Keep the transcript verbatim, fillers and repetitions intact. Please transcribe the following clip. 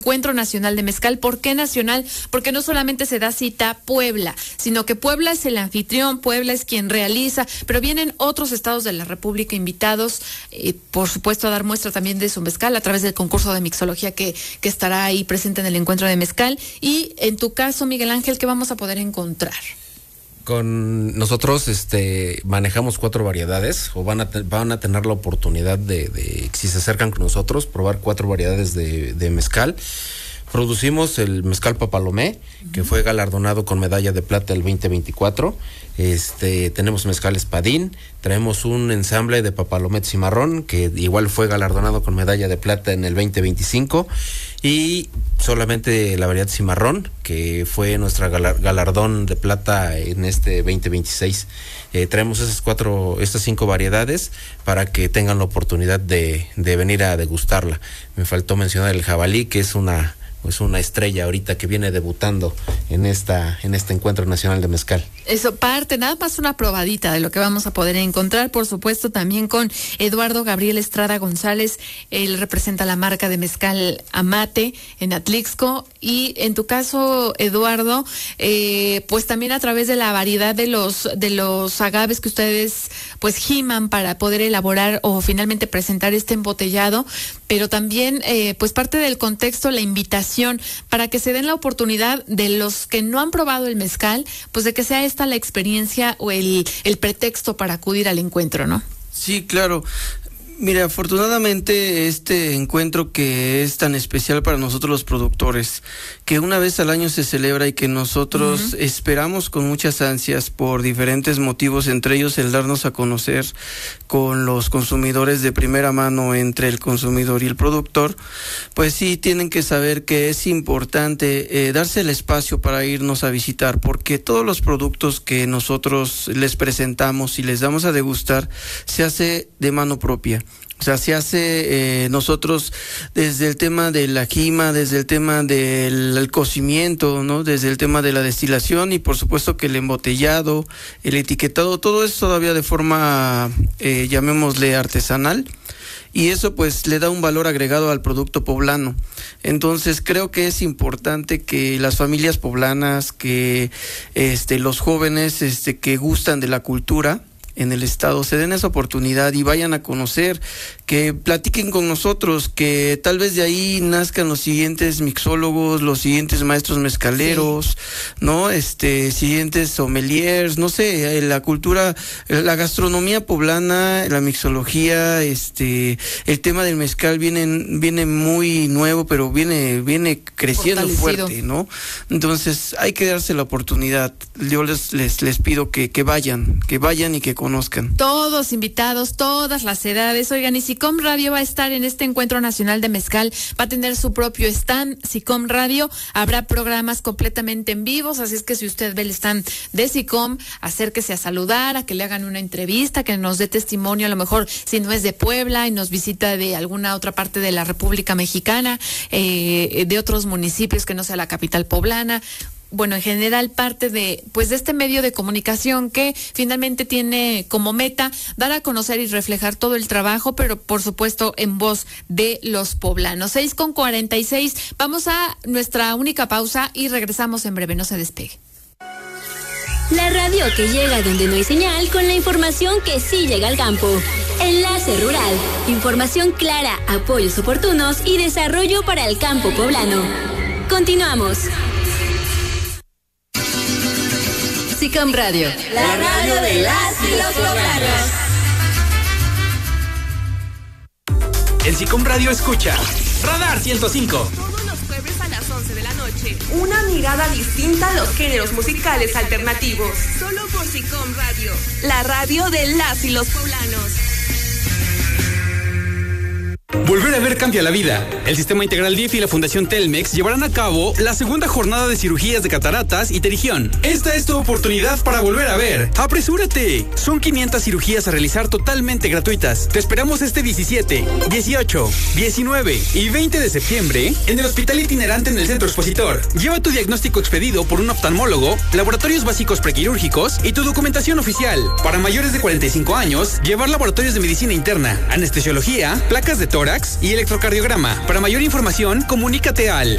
Encuentro Nacional de Mezcal. ¿Por qué nacional? Porque no solamente se da cita Puebla, sino que Puebla es el anfitrión, Puebla es quien realiza, pero vienen otros estados de la República invitados, eh, por supuesto, a dar muestra también de su mezcal a través del concurso de mixología que, que estará ahí presente en el Encuentro de Mezcal. Y en tu caso, Miguel Ángel, ¿qué vamos a poder encontrar? Con nosotros este manejamos cuatro variedades, o van a te, van a tener la oportunidad de, de, si se acercan con nosotros, probar cuatro variedades de, de mezcal. Producimos el mezcal Papalomé, uh-huh. que fue galardonado con medalla de plata el veinte veinticuatro. Este, tenemos mezcal Espadín, traemos un ensamble de Papalomé Cimarrón, que igual fue galardonado con medalla de plata en el veinte veinticinco. Y solamente la variedad Cimarrón, que fue nuestra galar, galardón de plata en este veinte veintiséis. Eh, traemos esas cuatro, estas cinco variedades para que tengan la oportunidad de, de venir a degustarla. Me faltó mencionar el jabalí, que es una pues una estrella ahorita que viene debutando en esta en este Encuentro Nacional de Mezcal. Eso parte, nada más una probadita de lo que vamos a poder encontrar, por supuesto, también con Eduardo Gabriel Estrada González. Él representa la marca de mezcal Amate en Atlixco. Y en tu caso, Eduardo, eh, pues también a través de la variedad de los de los agaves que ustedes pues giman para poder elaborar o finalmente presentar este embotellado, pero también eh, pues parte del contexto, la invitación para que se den la oportunidad de los que no han probado el mezcal, pues de que sea esta la experiencia o el, el pretexto para acudir al encuentro, ¿no? Sí, claro. Mira, afortunadamente este encuentro que es tan especial para nosotros los productores, que una vez al año se celebra y que nosotros uh-huh. esperamos con muchas ansias por diferentes motivos, entre ellos el darnos a conocer con los consumidores de primera mano entre el consumidor y el productor, pues sí tienen que saber que es importante eh, darse el espacio para irnos a visitar, porque todos los productos que nosotros les presentamos y les damos a degustar se hace de mano propia. O sea, se hace eh, nosotros desde el tema de la quima, desde el tema del el cocimiento, ¿no? Desde el tema de la destilación y por supuesto que el embotellado, el etiquetado, todo es todavía de forma, eh, llamémosle artesanal. Y eso pues le da un valor agregado al producto poblano. Entonces creo que es importante que las familias poblanas, que este los jóvenes este que gustan de la cultura en el estado se den esa oportunidad y vayan a conocer, que platiquen con nosotros, que tal vez de ahí nazcan los siguientes mixólogos, los siguientes maestros mezcaleros, sí. ¿no? Este, siguientes sommeliers, no sé, la cultura, la gastronomía poblana, la mixología, este, el tema del mezcal viene, viene muy nuevo, pero viene, viene creciendo fuerte, ¿no? Entonces hay que darse la oportunidad. Yo les, les, les pido que, que vayan, que vayan y que conozcan. Todos invitados, todas las edades. Oigan, y SICOM Radio va a estar en este Encuentro Nacional de Mezcal, va a tener su propio stand, SICOM Radio, habrá programas completamente en vivos, así es que si usted ve el stand de SICOM, acérquese a saludar, a que le hagan una entrevista, que nos dé testimonio, a lo mejor si no es de Puebla y nos visita de alguna otra parte de la República Mexicana, eh, de otros municipios que no sea la capital poblana. Bueno, en general parte de pues de este medio de comunicación que finalmente tiene como meta dar a conocer y reflejar todo el trabajo, pero por supuesto en voz de los poblanos. seis con cuarenta y seis, vamos a nuestra única pausa y regresamos en breve, no se despegue. La radio que llega donde no hay señal con la información que sí llega al campo. Enlace Rural, información clara, apoyos oportunos y desarrollo para el campo poblano. Continuamos. SICOM Radio, la radio de las y los poblanos. En SICOM Radio escucha Radar ciento cinco. Todos los jueves a las once de la noche. Una mirada distinta a los géneros musicales alternativos. Solo por SICOM Radio, la radio de las y los poblanos. Volver a ver cambia la vida. El Sistema Integral D I F y la Fundación Telmex llevarán a cabo la segunda jornada de cirugías de cataratas y pterigión. Esta es tu oportunidad para volver a ver. ¡Apresúrate! Son quinientas cirugías a realizar totalmente gratuitas. Te esperamos este diecisiete, dieciocho, diecinueve y veinte de septiembre en el Hospital Itinerante en el Centro Expositor. Lleva tu diagnóstico expedido por un oftalmólogo, laboratorios básicos prequirúrgicos y tu documentación oficial. Para mayores de cuarenta y cinco años, llevar laboratorios de medicina interna, anestesiología, placas de tórax y electrocardiograma. Para mayor información, comunícate al